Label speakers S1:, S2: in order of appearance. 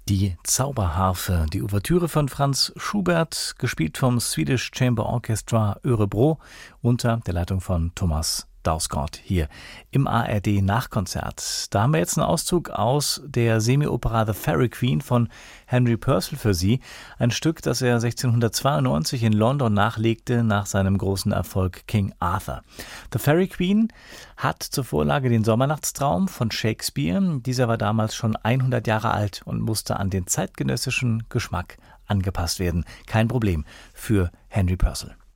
S1: Die Zauberharfe, die Ouvertüre von Franz Schubert, gespielt vom Swedish Chamber Orchestra Örebro unter der Leitung von Thomas Dausgaard hier im ARD Nachkonzert. Da haben wir jetzt einen Auszug aus der Semi-Opera The Fairy Queen von Henry Purcell für Sie. Ein Stück, das er 1692 in London nachlegte nach seinem großen Erfolg King Arthur. The Fairy Queen hat zur Vorlage den Sommernachtstraum von Shakespeare. Dieser war damals schon 100 Jahre alt und musste an den zeitgenössischen Geschmack angepasst werden. Kein Problem für Henry Purcell.